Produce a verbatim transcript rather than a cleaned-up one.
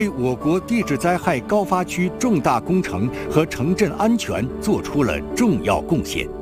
为我国地质灾害高发区重大工程和城镇安全做出了重要贡献。